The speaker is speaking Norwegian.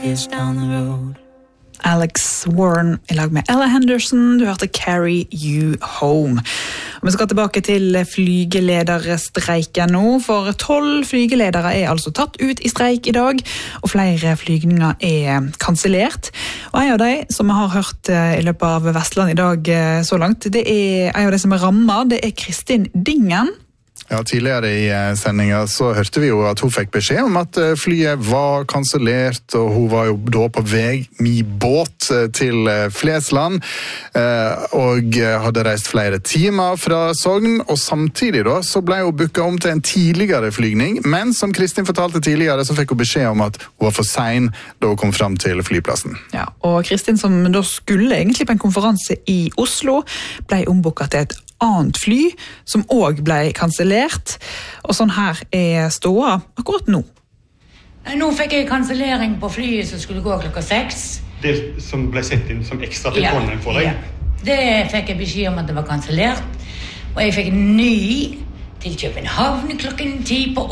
is down the road. Alex Warren I lag med Ella Henderson, du hørte Carry You Home. Og vi skal tilbake til flygelederstreiken nå, for 12 flygeledere altså tatt ut I streik I dag, og flere flygninger kansellert. Og en av de som vi har hørt I løpet av Vestland I dag så langt, det en av de som rammet, det Kristin Dingen. Ja, tidligere I sendingen så hørte vi jo at hun fikk beskjed om at flyet var kansellert, og hun var jo da på vei med båt til Flesland, og hadde reist flere timer fra Sogn, og samtidig da så ble hun booket om til en tidligere flygning, men som Kristin fortalte tidligere, så fikk hun beskjed om at hun var for sen da hun kom frem til flyplassen. Ja, og Kristin som da skulle egentlig på en konferanse I Oslo, ble ombooket til et annet fly, som også ble kansellert, og sånn her ståa akkurat nå. Nå fikk jeg kansellering på flyet som skulle gå klokka 6. Det som ble sett inn som ekstra til Trondheim for deg? Ja. Det fikk jeg beskjed om at det var kansellert, og jeg fikk en ny til København klokken 10 på